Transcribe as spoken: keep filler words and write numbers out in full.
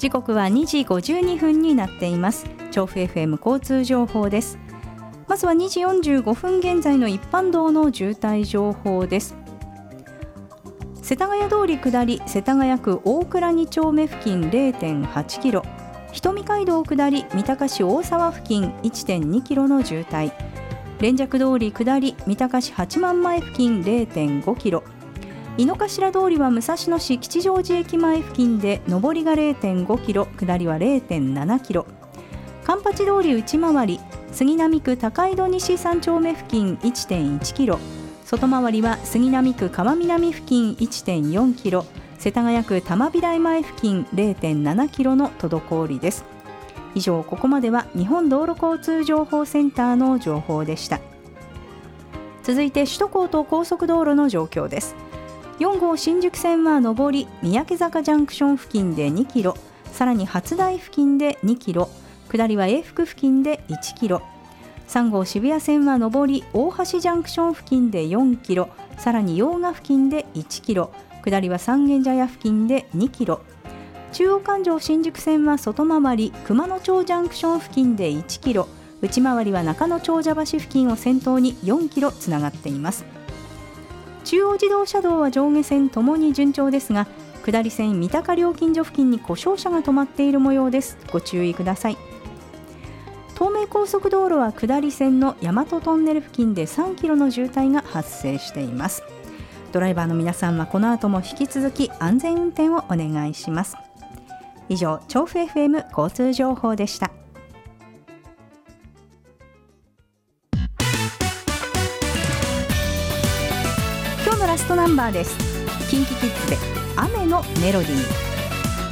時刻はにじごじゅうにふんになっています。調布 エフエム 交通情報です。まずはにじよんじゅうごふん現在の一般道の渋滞情報です。世田谷通り下り世田谷区大倉に丁目付近 れいてんはちキロ、瞳街道下り三鷹市大沢付近 いってんにキロの渋滞、連雀通り下り三鷹市八幡前付近 れいてんごキロ、井の頭通りは武蔵野市吉祥寺駅前付近で上りが れいてんごキロ、下りは れいてんななキロ、環八通り内回り杉並区高井戸西三丁目付近 いってんいちキロ、外回りは杉並区川南付近 いってんよんキロ、世田谷区玉美台前付近 れいてんななキロの滞りです。以上、ここまでは日本道路交通情報センターの情報でした。続いて首都高と高速道路の状況です。よん号新宿線は上り三宅坂ジャンクション付近でにキロ、さらに初台付近でにキロ、下りは永福付近でいちキロ、さん号渋谷線は上り大橋ジャンクション付近でよんキロ、さらに用賀付近でいちキロ、下りは三軒茶屋付近でにキロ、中央環状新宿線は外回り熊野町ジャンクション付近でいちキロ、内回りは中野長者橋付近を先頭によんキロつながっています。中央自動車道は上下線ともに順調ですが、下り線三鷹料金所付近に故障車が止まっている模様です。ご注意ください。東名高速道路は下り線の大和トンネル付近でさんキロの渋滞が発生しています。ドライバーの皆さんはこの後も引き続き安全運転をお願いします。以上、調布 エフエム 交通情報でした。今日のラストナンバーです。キンキキッズで雨のメロディー。